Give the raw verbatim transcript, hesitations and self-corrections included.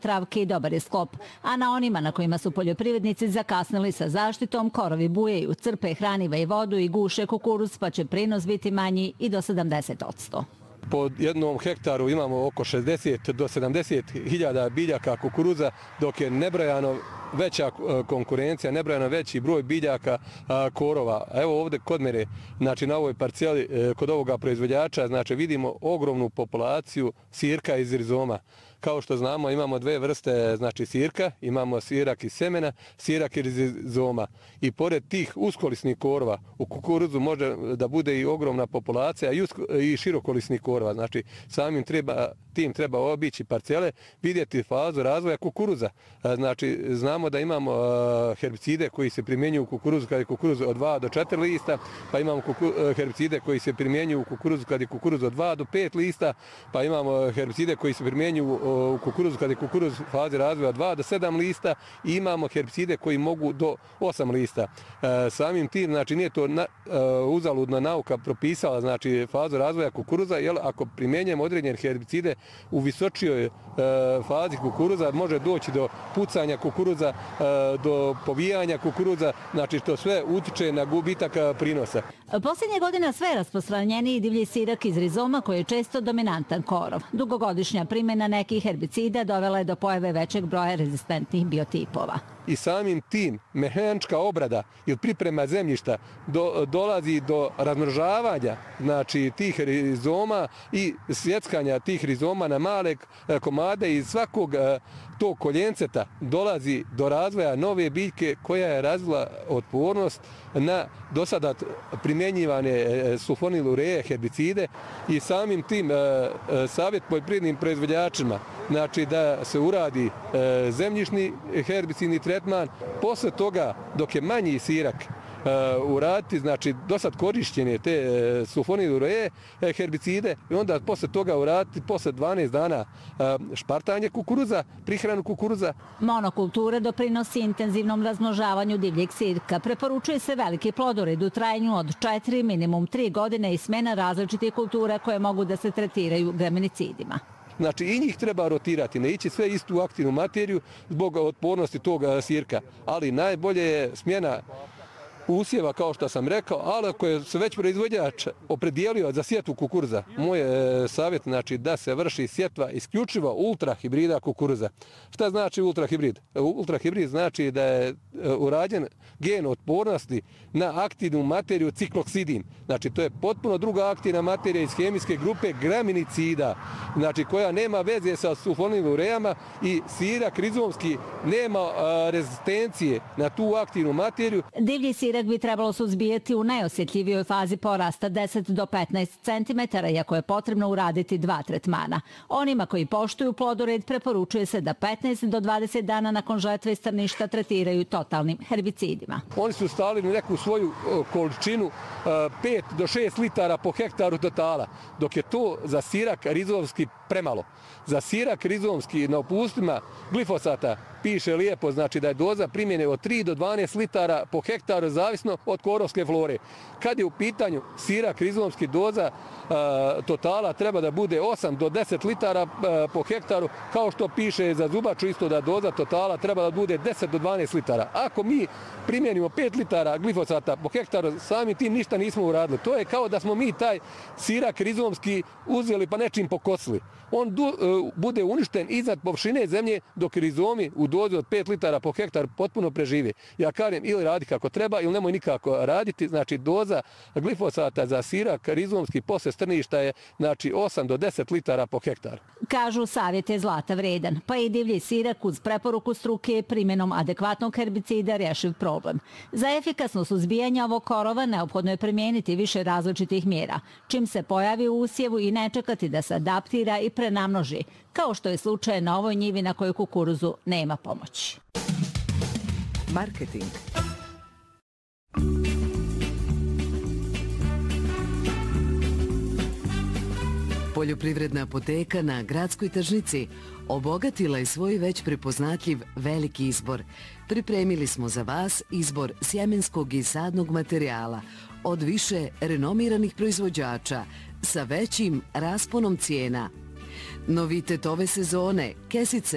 travke i dobar je sklop, a na onima na kojima su poljoprivrednici zakasnili sa zaštitom, korovi bujaju, crpe hraniva i vodu i guše kukuruz, pa će prinos biti manji i do sedamdeset posto. Po jednom hektaru imamo oko šezdeset do sedamdeset hiljada biljaka kukuruza, dok je nebrojano veća konkurencija, nebrojano veći broj biljaka korova. Evo ovdje kod mene, znači na ovoj parceli kod ovoga proizvođača, znači vidimo ogromnu populaciju sirka iz rizoma. Kao što znamo, imamo dve vrste znači sirka, imamo sirak iz semena, sirak iz rizoma. I pored tih uskolisnih korova u kukuruzu može da bude i ogromna populacija i, usko, i širokolisnih korova. Znači samim treba, tim treba obići parcele, vidjeti fazu razvoja kukuruza. Znači znamo da imamo herbicide koji se primjenjuju u kukuruzu kad je kukuruz od dva do četiri lista, pa imamo herbicide koji se primjenjuju u kukuruzu kad je kukuruz od dva do pet lista, pa imamo herbicide koji se primjenjuju u kukuruzu kad je kukuruz u fazi razvoja dva do sedam lista i imamo herbicide koji mogu do osam lista. E, samim tim, znači nije to na, e, uzaludna nauka propisala znači fazu razvoja kukuruza, jer ako primjenjujemo određene herbicide u visočijoj e, fazi kukuruza može doći do pucanja kukuruza, e, do povijanja kukuruza, znači to sve utiče na gubitak prinosa. Posljednje godina sve rasprostranjeniji divlji sirak iz rizoma koji je često dominantan korov. Dugogodišnja primjena nekih herbicida dovela je do pojave većeg broja rezistentnih biotipova. I samim tim mehanička obrada ili priprema zemljišta do, dolazi do razmnožavanja znači tih rizoma i sjeckanja tih rizoma na male komade i svakog tog koljenceta dolazi do razvoja nove biljke koja je razvila otpornost na do sada primjenjivane sulfonilureje, herbicide i samim tim savjet poljoprivrednim proizvođačima znači da se uradi zemljišni herbicidni tretman, posle toga dok je manji sirak Uh, uraditi, znači do sad korišćene te uh, sulfonilureje uh, herbicide i onda posle toga uraditi posle dvanaest dana uh, špartanje kukuruza, prihranu kukuruza. Monokultura doprinosi intenzivnom razmnožavanju divljeg sirka. Preporučuje se veliki plodored u trajanju od četiri, minimum tri godine i smena različitih kultura koje mogu da se tretiraju gramicidima. Znači i njih treba rotirati, ne ići sve istu aktivnu materiju zbog otpornosti tog uh, sirka, ali najbolje je smjena usjeva, kao što sam rekao, ali ako je se već proizvođač opredijelio za sjetvu kukuruza, moj je savjet znači, da se vrši sjetva isključivo ultrahibrida kukuruza. Šta znači ultrahibrid? Ultrahibrid znači da je urađen gen otpornosti na aktivnu materiju cikloksidin. Znači to je potpuno druga aktivna materija iz hemijske grupe graminicida, znači koja nema veze sa sulfonilurejama i sirak rizomski nema a, rezistencije na tu aktivnu materiju. Divlji sirak bi trebalo suzbijati u najosjetljivijoj fazi porasta deset do petnaest centimetara, iako je potrebno uraditi dva tretmana. Onima koji poštuju plodored preporučuje se da petnaest do dvadeset dana nakon žetve strništa tretiraju totalnim herbicidima. Oni su stavili neku svoju količinu pet do šest litara po hektaru totala, dok je to za sirak rizomski premalo. Za sirak rizomski na opustima glifosata piše lijepo, znači da je doza primjene od tri do dvanaest litara po hektaru, zavisno od korovske flore. Kad je u pitanju sirak rizomski, doza a, totala treba da bude osam do deset litara a, po hektaru, kao što piše za zubaču isto da doza totala treba da bude deset do dvanaest litara. Ako mi primjenimo pet litara glifosata po hektaru, sami tim ništa nismo uradili. To je kao da smo mi taj sirak rizomski uzeli pa nečim pokosili. On du, uh, bude uništen iznad površine zemlje, dok rizomi u dozi od pet litara po hektar potpuno prežive. Ja kažem ili radi kako treba ili nemoj nikako raditi. Znači doza glifosata za sirak rizomski posle strništa je znači osam do deset litara po hektar. Kažu savjet je zlata vredan, pa i divlji sirak uz preporuku struke primjenom adekvatnog herbicida rješiv problem. Za efikasno suzbijanje ovog korova neophodno je primijeniti više različitih mjera, čim se pojavi u usjevu i ne čekati da se adaptira i prenamnoži, kao što je slučaj na ovoj njivi na kojoj kukuruzu nema pomoći. Marketing. Poljoprivredna apoteka na gradskoj tržnici obogatila je svoj već prepoznatljiv veliki izbor. Pripremili smo za vas izbor sjemenskog i sadnog materijala od više renomiranih proizvođača sa većim rasponom cijena. Novitet ove sezone, kesice